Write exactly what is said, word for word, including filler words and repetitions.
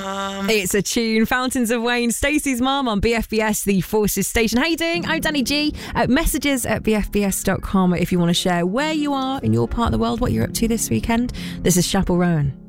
mum. It's a tune. Fountains of Wayne, Stacey's mum on B F B S, the Forces station. How you doing? I'm Danny G. Uh, messages at b f b s dot com if you want to share where you are in your part of the world, what you're up to this weekend. This is Chapel Rowan.